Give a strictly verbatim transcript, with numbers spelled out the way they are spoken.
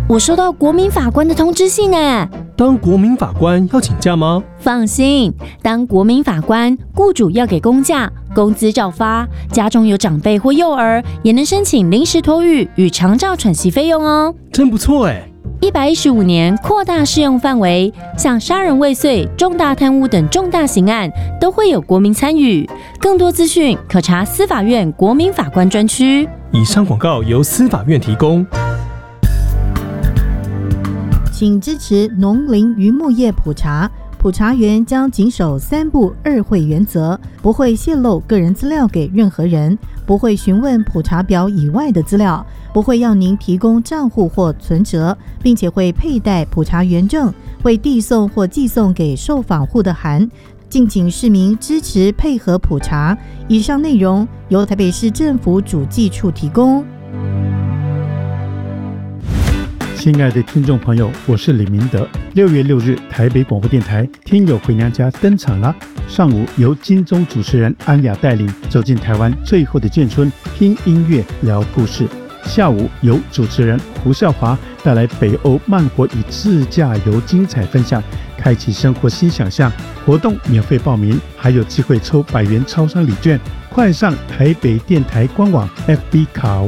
我收到国民法官的通知信呢。 当国民法官要请假吗？ 放心，当国民法官，雇主要给公假，工资照发，家中有长辈或幼儿，也能申请临时托育与长照喘息费用哦。 真不错哎！ 一百一十五年扩大适用范围，像杀人未遂、重大贪污等重大刑案都会有国民参与。更多资讯可查司法院国民法官专区。 以上广告由司法院提供。 请支持农林渔牧业普查。普查员将谨守三不二会原则，不会泄露个人资料给任何人，不会询问普查表以外的资料，不会要您提供账户或存折，并且会佩戴普查员证，会递送或寄送给受访户的函。敬请市民支持配合普查。以上内容由台北市政府主计处提供。 亲爱的听众朋友，我是李明德。六月六日，台北广播电台《听友回娘家》登场了。上午由金钟主持人安雅带领走进台湾最后的眷村，听音乐聊故事。下午由主持人胡孝华带来北欧慢活与自驾游精彩分享，开启生活新想象。活动免费报名，还有机会抽百元超商礼券。快上台北电台官网 F B 卡